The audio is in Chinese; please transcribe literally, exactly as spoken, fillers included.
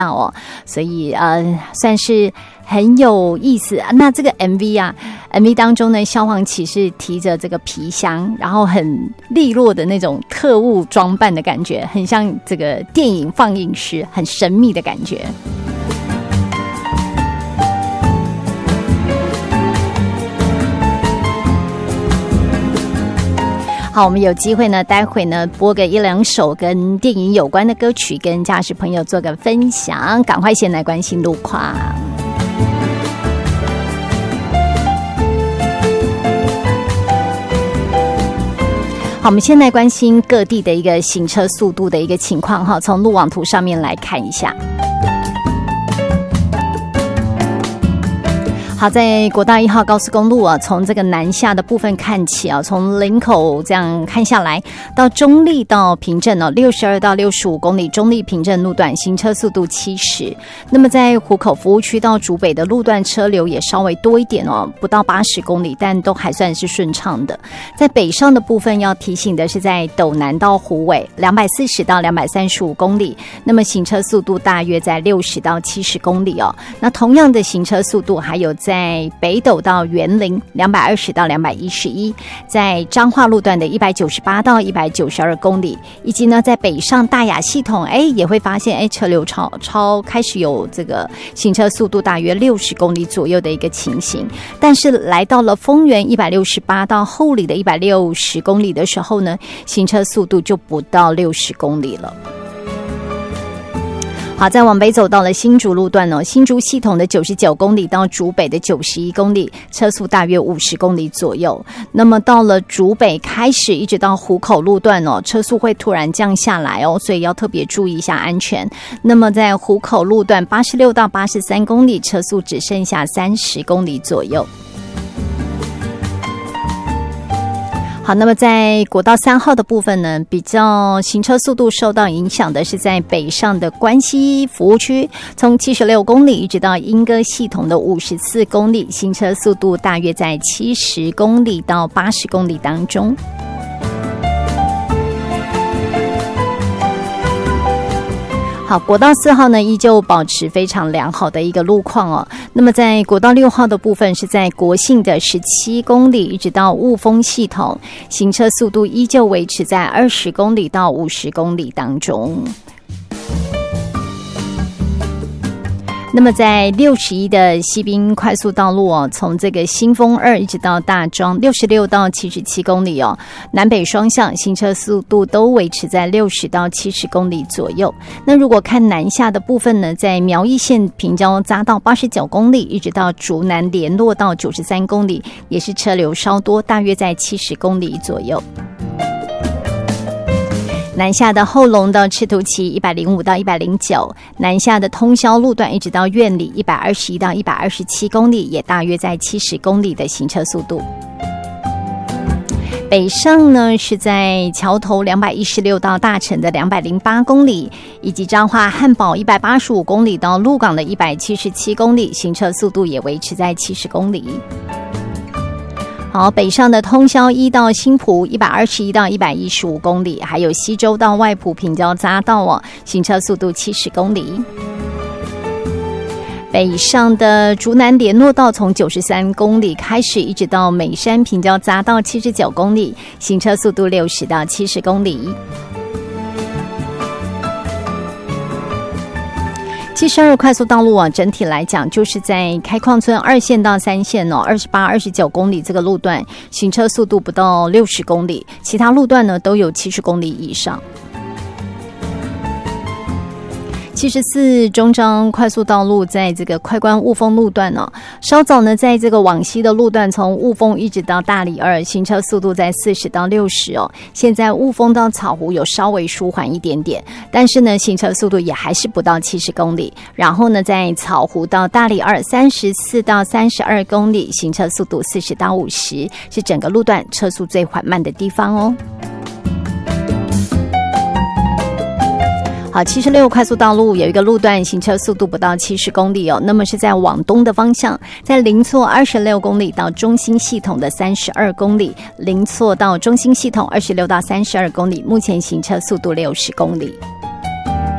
哦，所以呃算是很有意思。那这个 M V 啊 M V 当中呢，萧煌奇是提着这个皮箱，然后很利落的那种特务装扮的感觉，很像这个电影放映师，很神秘的感觉。好，我们有机会呢，待会呢播个一两首跟电影有关的歌曲，跟驾驶朋友做个分享。赶快先来关心路况。好，我们先来关心各地的一个行车速度的一个情况哈，从路网图上面来看一下。好，在国道一号高速公路啊，从这个南下的部分看起啊，从林口这样看下来，到中立到平镇哦，六十二到六十五公里，中立平镇路段行车速度七十。那么在湖口服务区到竹北的路段车流也稍微多一点哦，不到八十公里，但都还算是顺畅的。在北上的部分要提醒的是，在斗南到虎尾两百四十到两百三十五公里，那么行车速度大约在六十到七十公里哦。那同样的行车速度还有在在北斗到员林两百二十到两百一十一，在彰化路段的一百九十八到一百九十二公里，以及呢在北上大雅系统，哎也会发现哎车流超超开始有这个行车速度大约六十公里左右的一个情形，但是来到了丰原一百六十八到后里的一百六十公里的时候呢，行车速度就不到六十公里了。好，再往北走到了新竹路段哦，新竹系统的九十九公里到竹北的九十一公里，车速大约五十公里左右。那么到了竹北开始一直到湖口路段哦，车速会突然降下来哦，所以要特别注意一下安全。那么在湖口路段八十六到八十三公里，车速只剩下三十公里左右。好，那么在国道三号的部分呢，比较行车速度受到影响的是在北上的关西服务区，从七十六公里一直到莺歌系统的五十四公里，行车速度大约在七十公里到八十公里当中。好，国道四号呢依旧保持非常良好的一个路况哦。那么在国道六号的部分是在国姓的十七公里一直到雾峰系统，行车速度依旧维持在二十公里到五十公里当中。那么在六十一的西滨快速道路哦，从这个新丰二一直到大庄六十六到七十七公里哦，南北双向行车速度都维持在六十到七十公里左右。那如果看南下的部分呢，在苗栗县平交匝道八十九公里一直到竹南联络到九十三公里，也是车流稍多，大约在七十公里左右。南下的后龙到赤土崎一百零五到一百零九，南下的通霄路段一直到苑里一百二十一到一百二十七公里，也大约在七十公里的行车速度。北上呢是在桥头两百一十六到大城的两百零八公里，以及彰化汉堡一百八十五公里到鹿港的一百七十七公里，行车速度也维持在七十公里。好，北上的通霄一到新埔一百二十一到一百一十五公里，还有西周到外埔平交匝道哦，行车速度七十公里。北上的竹南联络道从九十三公里开始，一直到美山平交匝道七十九公里，行车速度六十到七十公里。七十二快速道路啊，整体来讲就是在开矿村二线到三线哦，二十八、二十九公里这个路段，行车速度不到六十公里，其他路段呢都有七十公里以上。七十四中彰快速道路在这个快关雾峰路段哦，稍早呢在这个往西的路段从雾峰一直到大里二，行车速度在四十到六十哦。现在雾峰到草湖有稍微舒缓一点点，但是呢行车速度也还是不到七十公里。然后呢在草湖到大里二三十四到三十二公里，行车速度四十到五十，是整个路段车速最缓慢的地方哦。好，七十六快速道路有一个路段行车速度不到七十公里哦，那么是在往东的方向，在林厝二十六公里到中兴系统的三十二公里，林厝到中兴系统二十六到三十二公里，目前行车速度六十公里。